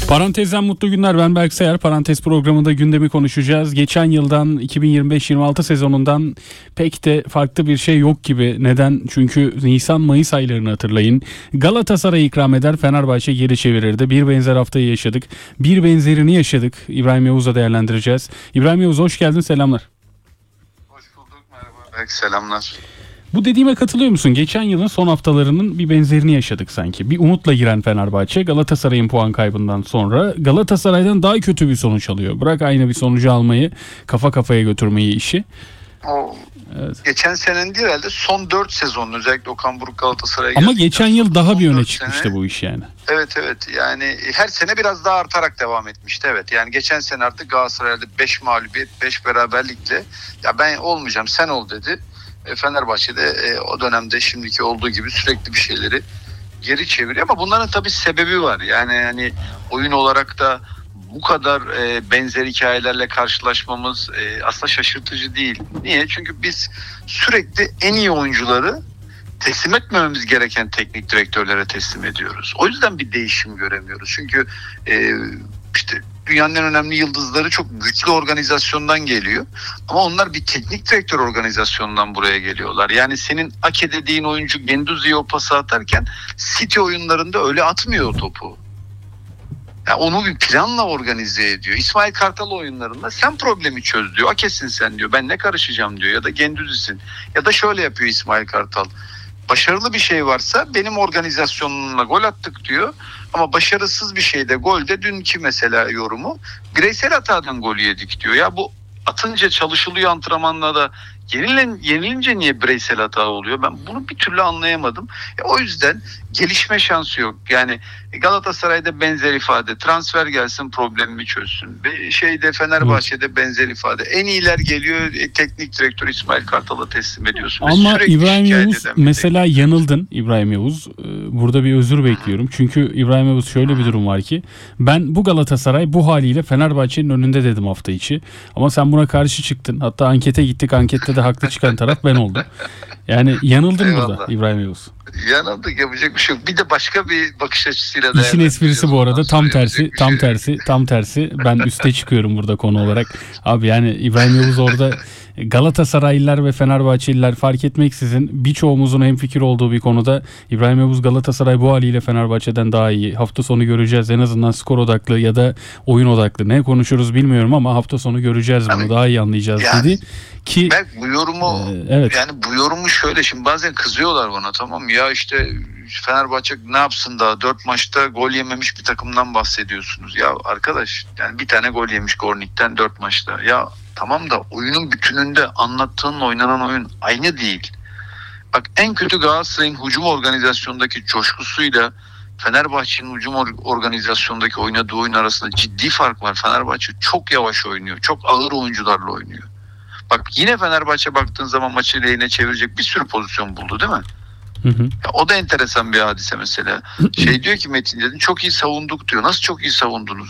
Parantezden mutlu günler, ben Berk Sayar. Parantez programında gündemi konuşacağız. Geçen yıldan 2025-26 sezonundan pek de farklı bir şey yok gibi. Neden? Çünkü Nisan-Mayıs aylarını hatırlayın. Galatasaray ikram eder, Fenerbahçe geri çevirirdi. Bir benzer haftayı yaşadık. Bir benzerini yaşadık. İbrahim Yavuz'la değerlendireceğiz. İbrahim Yavuz, hoş geldin, selamlar. Hoş bulduk, merhaba Berk, selamlar. Bu dediğime katılıyor musun? Geçen yılın son haftalarının bir benzerini yaşadık sanki. Bir umutla giren Fenerbahçe Galatasaray'ın puan kaybından sonra Galatasaray'dan daha kötü bir sonuç alıyor. Bırak aynı bir sonucu almayı, kafa kafaya götürmeyi işi. Evet. Geçen senenin değil herhalde son 4 sezonun, özellikle Okan Buruk Galatasaray'a Ama geçen yıl daha bir öne 4 çıkmıştı sene, bu iş yani. Evet yani her sene biraz daha artarak devam etmişti, evet. Yani geçen sene artık Galatasaray'da 5 mağlubiyet 5 beraberlikle ya ben olmayacağım sen ol dedi. Fenerbahçe'de o dönemde şimdiki olduğu gibi sürekli bir şeyleri geri çeviriyor ama bunların tabii sebebi var. Yani hani oyun olarak da bu kadar benzer hikayelerle karşılaşmamız aslında şaşırtıcı değil. Niye? Çünkü biz sürekli en iyi oyuncuları teslim etmememiz gereken teknik direktörlere teslim ediyoruz. O yüzden bir değişim göremiyoruz. Çünkü işte dünyanın en önemli yıldızları çok güçlü organizasyondan geliyor. Ama onlar bir teknik direktör organizasyonundan buraya geliyorlar. Yani senin Ake dediğin oyuncu Guendouzi'ye o pası atarken City oyunlarında öyle atmıyor o topu. Yani onu bir planla organize ediyor. İsmail Kartal oyunlarında sen problemi çöz diyor. Akesin sen diyor. Ben ne karışacağım diyor. Ya da Guendouzi'sin. Ya da şöyle yapıyor İsmail Kartal. Başarılı bir şey varsa benim organizasyonumla gol attık diyor. Ama başarısız bir şeyde, golde dünkü mesela yorumu bireysel hatadan gol yedik diyor. Ya bu atınca çalışılıyor antrenmanla da yenilince niye bireysel hata oluyor? Ben bunu bir türlü anlayamadım. O yüzden gelişme şansı yok. Yani Galatasaray'da benzer ifade. Transfer gelsin problemimi çözsün. Fenerbahçe'de benzer ifade. En iyiler geliyor, teknik direktör İsmail Kartal'a teslim ediyorsun. Ama İbrahim Yavuz mesela yanıldın İbrahim Yavuz. Burada bir özür bekliyorum. Çünkü İbrahim Yavuz şöyle bir durum var ki ben bu Galatasaray bu haliyle Fenerbahçe'nin önünde dedim hafta içi. Ama sen buna karşı çıktın. Hatta ankete gittik. Ankette de haklı çıkan taraf ben oldum. Yani yanıldın burada İbrahim Yavuz. Yanıldık, yapacak bir şey yok. Bir de başka bir bakış açısıyla İşin esprisi bu arada tam tersi. Ben üste çıkıyorum burada konu olarak. Abi yani İbrahim Yavuz orada Galatasaraylılar ve Fenerbahçeliler fark etmeksizin birçoğumuzun hemfikir olduğu bir konuda İbrahim Yavuz Galatasaray bu haliyle Fenerbahçe'den daha iyi. Hafta sonu göreceğiz, en azından skor odaklı ya da oyun odaklı. Ne konuşuruz bilmiyorum ama hafta sonu göreceğiz bunu. Daha iyi anlayacağız dedi. Ki bu yorumu evet. Yani bu yorumu şöyle, şimdi bazen kızıyorlar bana, tamam mı? Ya işte Fenerbahçe ne yapsın, daha 4 maçta gol yememiş bir takımdan bahsediyorsunuz. Ya arkadaş, yani bir tane gol yemiş Gornik'ten 4 maçta. Ya tamam da oyunun bütününde anlattığın oynanan oyun aynı değil. Bak, en kötü Galatasaray'ın hücum organizasyondaki coşkusuyla Fenerbahçe'nin hücum organizasyondaki oynadığı oyun arasında ciddi fark var. Fenerbahçe çok yavaş oynuyor. Çok ağır oyuncularla oynuyor. Bak, yine Fenerbahçe baktığın zaman maçı lehine çevirecek bir sürü pozisyon buldu değil mi? Ya, o da enteresan bir hadise mesela. Diyor ki Metin, dedi, çok iyi savunduk diyor. Nasıl çok iyi savundunuz?